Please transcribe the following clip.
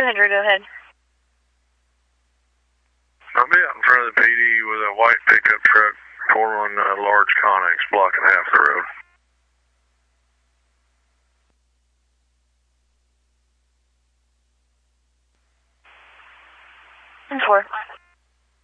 200, go ahead. I'll be out in front of the PD with a white pickup truck pulling a large Connex blocking half the road. 4.